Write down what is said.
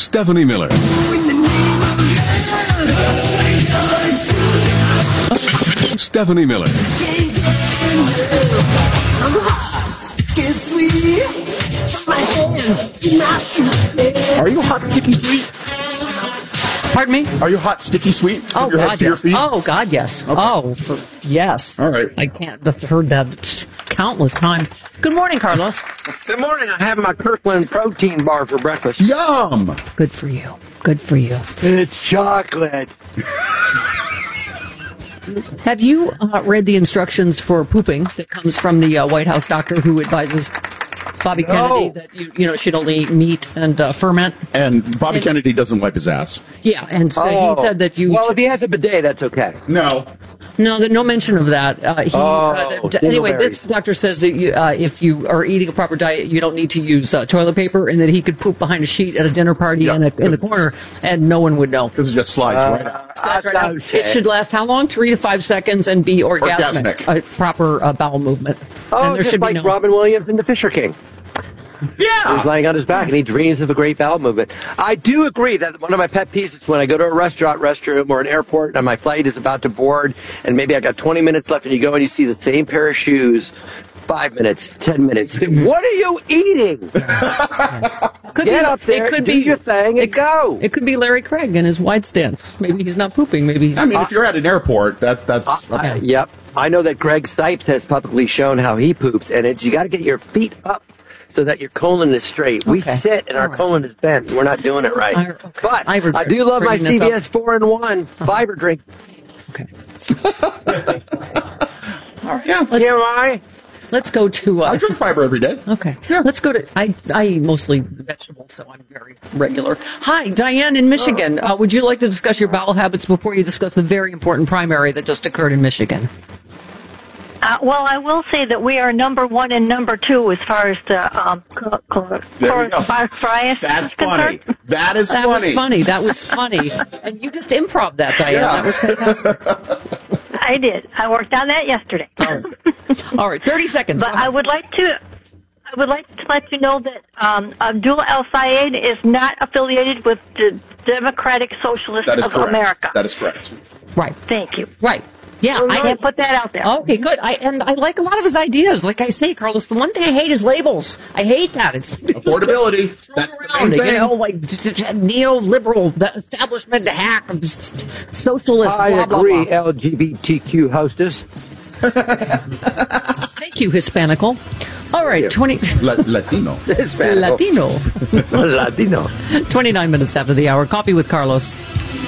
Stephanie Miller. Stephanie Miller. Are you hot, sticky, sweet? Pardon me? Are you hot, sticky, sweet? Oh, Your head God, to your yes. feet? Oh, God, yes. Okay. Oh, yes. All right. I can't. I've heard that countless times. Good morning, Carlos. Good morning. I have my Kirkland protein bar for breakfast. Yum! Good for you. Good for you. It's chocolate. Have you read the instructions for pooping that comes from the White House doctor who advises Bobby Kennedy that you should only eat meat and ferment? And Bobby Kennedy doesn't wipe his ass. Yeah, and so he said that you. Well, if he has a bidet, that's okay. No. No, no mention of that. Anyway, this dingleberries. doctor says that if you are eating a proper diet, you don't need to use toilet paper, and that he could poop behind a sheet at a dinner party in the corner, and no one would know. Because it just slides right out. That's right out. It should last how long? 3 to 5 seconds and be orgasmic. A proper bowel movement. And there Just should like be no. Robin Williams in The Fisher King. Yeah! He's lying on his back and he dreams of a great bowel movement. I do agree that one of my pet peeves is when I go to a restroom or an airport and my flight is about to board and maybe I got 20 minutes left and you go and you see the same pair of shoes 5 minutes, 10 minutes. What are you eating? Get up there, do your thing, and go. It could be Larry Craig in his wide stance. Maybe he's not pooping. Maybe he's. I mean, if you're at an airport, that's... Yep. I know that Greg Stipes has publicly shown how he poops, and you got to get your feet up so that your colon is straight. We sit and our colon is bent. We're not doing it right. But I do love my CVS 4-in-1 fiber drink. Okay. Yeah. Let's go to. I drink fiber every day. Okay. Let's go to. I eat mostly vegetables, so I'm very regular. Hi, Diane in Michigan. Would you like to discuss your bowel habits before you discuss the very important primary that just occurred in Michigan? Well, I will say that we are number 1 and number 2 as far as the coronavirus That's is funny. concerned. That is That funny. was funny. That was funny. And you just improv that, Diane. Yeah. That was fantastic. I did. I worked on that yesterday. All right, 30 seconds. But I would like to let you know that Abdullah El Sayed is not affiliated with the Democratic Socialists That is of correct. America. That is correct. Right. Thank you. Right. Yeah, I can't put that out there. Okay, good. I like a lot of his ideas. Like I say, Carlos, the one thing I hate is labels. I hate that. It's Affordability. That's the main thing. you know, like neoliberal, the establishment, the hack, socialist. I blah, blah, agree, blah. LGBTQ hostess. Thank you, Hispanical. All right, 20 Latino. Hispanic. Latino. Latino. 29 minutes after the hour. Coffee with Carlos.